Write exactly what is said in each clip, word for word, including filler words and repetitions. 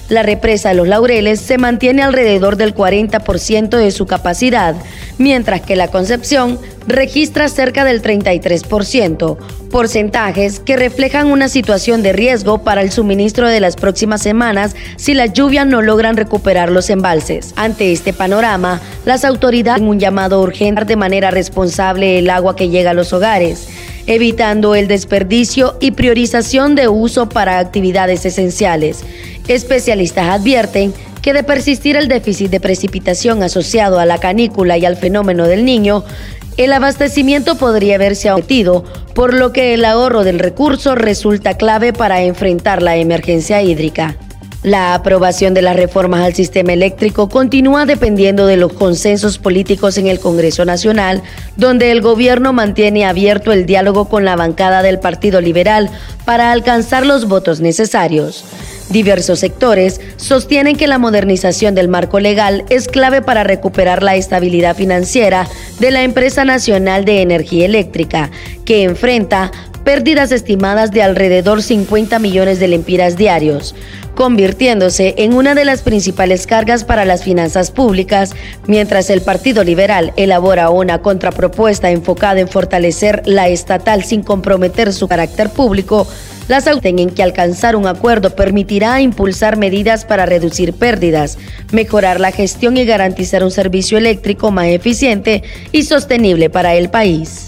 La represa Los Laureles se mantiene alrededor del cuarenta por ciento de su capacidad, mientras que la Concepción registra cerca del treinta y tres por ciento, porcentajes que reflejan una situación de riesgo para el suministro de las próximas semanas si las lluvias no logran recuperar los embalses. Ante este panorama, las autoridades hacen un llamado urgente de manera responsable el agua que llega a los hogares, evitando el desperdicio y priorización de uso para actividades esenciales. Especialistas advierten que de persistir el déficit de precipitación asociado a la canícula y al fenómeno del Niño, el abastecimiento podría verse abatido, por lo que el ahorro del recurso resulta clave para enfrentar la emergencia hídrica. La aprobación de las reformas al sistema eléctrico continúa dependiendo de los consensos políticos en el Congreso Nacional, donde el gobierno mantiene abierto el diálogo con la bancada del Partido Liberal para alcanzar los votos necesarios. Diversos sectores sostienen que la modernización del marco legal es clave para recuperar la estabilidad financiera de la Empresa Nacional de Energía Eléctrica, que enfrenta pérdidas estimadas de alrededor cincuenta millones de lempiras diarios, convirtiéndose en una de las principales cargas para las finanzas públicas, mientras el Partido Liberal elabora una contrapropuesta enfocada en fortalecer la estatal sin comprometer su carácter público. Las autoridades en que alcanzar un acuerdo permitirá impulsar medidas para reducir pérdidas, mejorar la gestión y garantizar un servicio eléctrico más eficiente y sostenible para el país.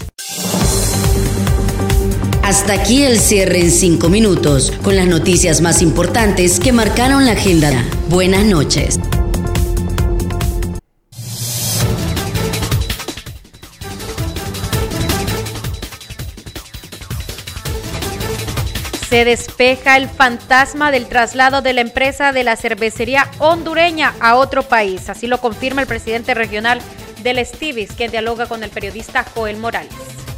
Hasta aquí el cierre en cinco minutos, con las noticias más importantes que marcaron la agenda. Buenas noches. Se despeja el fantasma del traslado de la empresa de la cervecería hondureña a otro país. Así lo confirma el presidente regional del Estivis, quien dialoga con el periodista Joel Morales.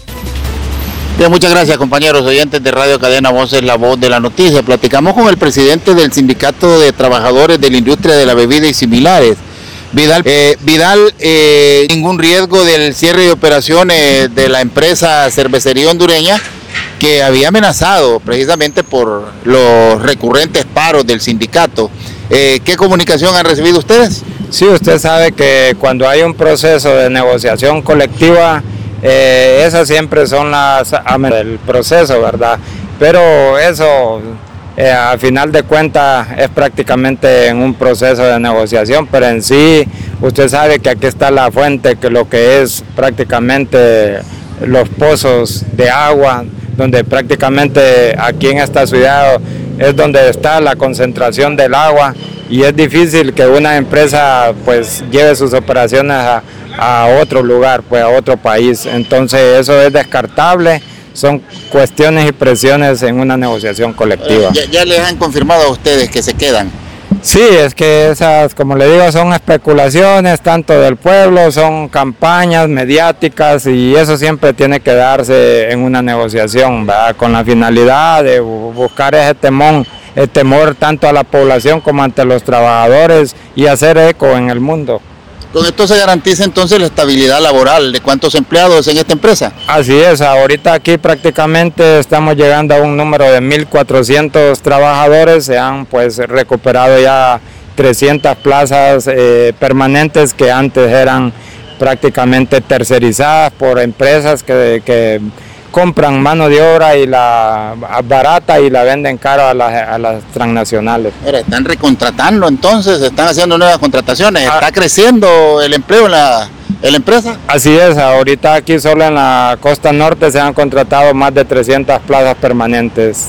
Bien, muchas gracias, compañeros oyentes de Radio Cadena Voces, la voz de la noticia. Platicamos con el presidente del Sindicato de Trabajadores de la Industria de la Bebida y similares, Vidal. Eh, Vidal, eh, ningún riesgo del cierre de operaciones de la empresa cervecería hondureña, que había amenazado precisamente por los recurrentes paros del sindicato. Eh, ¿Qué comunicación han recibido ustedes? Sí, usted sabe que cuando hay un proceso de negociación colectiva, eh, esas siempre son las del proceso, ¿verdad? Pero eso, eh, a final de cuentas, es prácticamente en un proceso de negociación, pero en sí, usted sabe que aquí está la fuente, que lo que es prácticamente los pozos de agua, donde prácticamente aquí en esta ciudad es donde está la concentración del agua, y es difícil que una empresa pues lleve sus operaciones a, a otro lugar, pues a otro país. Entonces eso es descartable, son cuestiones y presiones en una negociación colectiva. ¿Ya, ya les han confirmado a ustedes que se quedan? Sí, es que esas, como le digo, son especulaciones tanto del pueblo, son campañas mediáticas, y eso siempre tiene que darse en una negociación, ¿verdad? Con la finalidad de buscar ese temor, el temor tanto a la población como ante los trabajadores, y hacer eco en el mundo. ¿Con esto se garantiza entonces la estabilidad laboral de cuántos empleados en esta empresa? Así es, ahorita aquí prácticamente estamos llegando a un número de mil cuatrocientos trabajadores, se han pues recuperado ya trescientas plazas eh, permanentes que antes eran prácticamente tercerizadas por empresas que, que compran mano de obra y la barata y la venden caro a las, a las transnacionales. Mira, están recontratando entonces, están haciendo nuevas contrataciones, está ah, creciendo el empleo en la, en la empresa. Así es, ahorita aquí solo en la costa norte se han contratado más de trescientas plazas permanentes.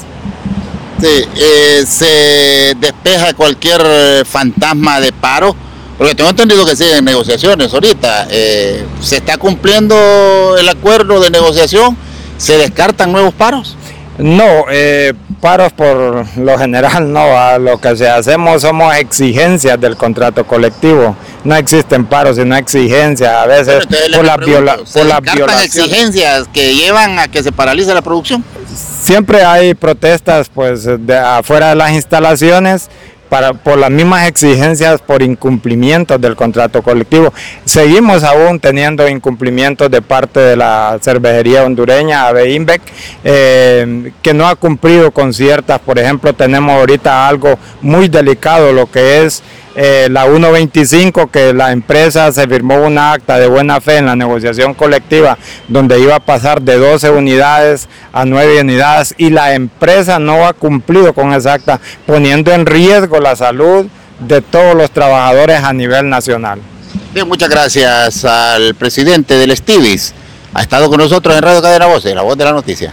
Sí, eh, se despeja cualquier fantasma de paro, porque tengo entendido que siguen negociaciones ahorita. Eh, ¿se está cumpliendo el acuerdo de negociación? ¿Se descartan nuevos paros? No, eh, paros por lo general no, a lo que se hacemos somos exigencias del contrato colectivo, no existen paros sino exigencias, a veces por la, viola, por la violación. ¿Exigencias que llevan a que se paralice la producción? Siempre hay protestas pues de afuera de las instalaciones, para, por las mismas exigencias por incumplimientos del contrato colectivo. Seguimos aún teniendo incumplimientos de parte de la cervecería hondureña ABINBEC, eh, que no ha cumplido con ciertas, por ejemplo, tenemos ahorita algo muy delicado, lo que es Eh, la ciento veinticinco, que la empresa se firmó una acta de buena fe en la negociación colectiva donde iba a pasar de doce unidades a nueve unidades, y la empresa no ha cumplido con esa acta, poniendo en riesgo la salud de todos los trabajadores a nivel nacional. Bien, muchas gracias al presidente del Estivis. Ha estado con nosotros en Radio Cadena Voces, la voz de la noticia.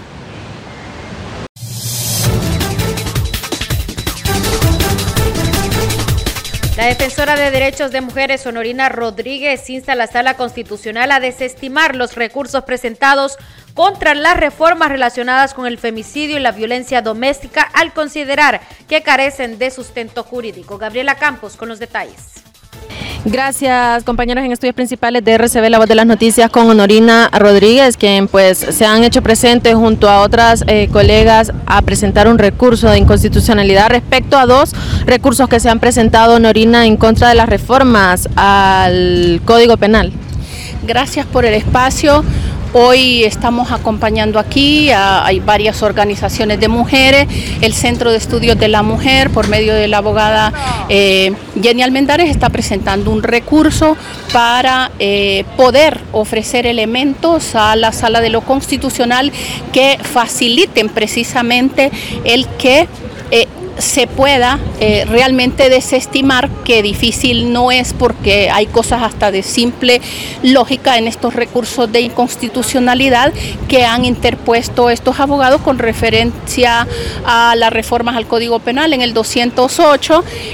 La defensora de derechos de mujeres, Honorina Rodríguez, insta a la Sala Constitucional a desestimar los recursos presentados contra las reformas relacionadas con el femicidio y la violencia doméstica al considerar que carecen de sustento jurídico. Gabriela Campos con los detalles. Gracias, compañeros en estudios principales de R C B, la voz de las noticias, con Honorina Rodríguez, quien pues se han hecho presentes junto a otras eh, colegas a presentar un recurso de inconstitucionalidad respecto a dos recursos que se han presentado, Honorina, en contra de las reformas al Código Penal. Gracias por el espacio. Hoy estamos acompañando aquí a, hay varias organizaciones de mujeres, el Centro de Estudios de la Mujer, por medio de la abogada eh, Jenny Almendares, está presentando un recurso para eh, poder ofrecer elementos a la Sala de lo Constitucional que faciliten precisamente el que eh, se pueda eh, realmente desestimar, que difícil no es porque hay cosas hasta de simple lógica en estos recursos de inconstitucionalidad que han interpuesto estos abogados con referencia a las reformas al Código Penal en el doscientos ocho